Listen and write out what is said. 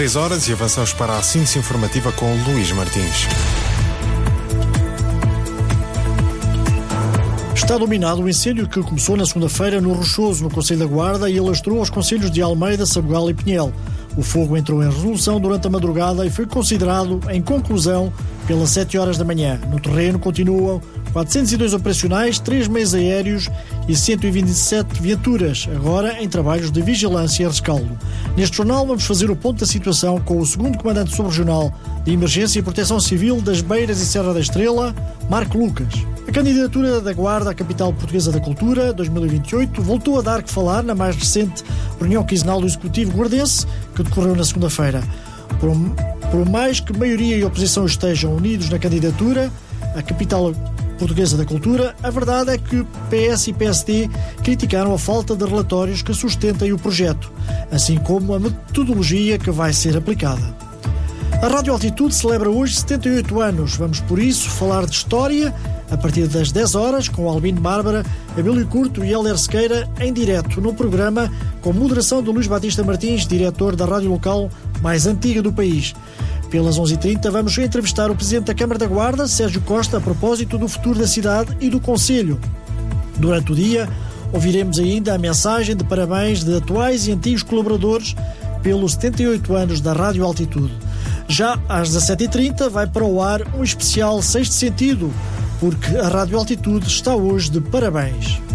3h e avançamos para a síntese informativa com Luís Martins. Está dominado o incêndio que começou na segunda-feira no Rochoso, no Concelho da Guarda, e alastrou aos concelhos de Almeida, Sabugal e Pinhel. O fogo entrou em resolução durante a madrugada e foi considerado em conclusão pelas 7 horas da manhã. No terreno continuam 402 operacionais, 3 meios aéreos e 127 viaturas, agora em trabalhos de vigilância e rescaldo. Neste jornal vamos fazer o ponto da situação com o segundo comandante subregional de Emergência e Proteção Civil das Beiras e Serra da Estrela, Marco Lucas. A candidatura da Guarda à Capital Portuguesa da Cultura 2028 voltou a dar que falar na mais recente reunião quinzenal do Executivo guardense, que decorreu na segunda-feira. Por mais que maioria e oposição estejam unidos na candidatura à Capital Portuguesa da Cultura, a verdade é que PS e PSD criticaram a falta de relatórios que sustentem o projeto, assim como a metodologia que vai ser aplicada. A Rádio Altitude celebra hoje 78 anos. Vamos, por isso, falar de história a partir das 10 horas com Albino Bárbara, Abílio Curto e Hélder Sequeira em direto no programa com moderação de Luís Batista Martins, diretor da rádio local mais antiga do país. Pelas 11h30 vamos entrevistar o Presidente da Câmara da Guarda, Sérgio Costa, a propósito do futuro da cidade e do Concelho. Durante o dia ouviremos ainda a mensagem de parabéns de atuais e antigos colaboradores pelos 78 anos da Rádio Altitude. Já às 17h30 vai para o ar um especial Sexto Sentido, porque a Rádio Altitude está hoje de parabéns.